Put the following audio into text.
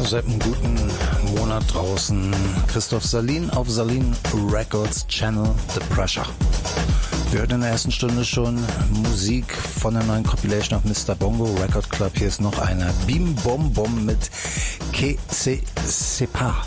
seit einem guten Monat draußen. Christoph Salin auf Salin Records Channel The Pressure. Wir hörten in der ersten Stunde schon Musik von der neuen Compilation auf Mr. Bongo Record Club. Hier ist noch einer. Bim Bom Bom mit Que Se Separ.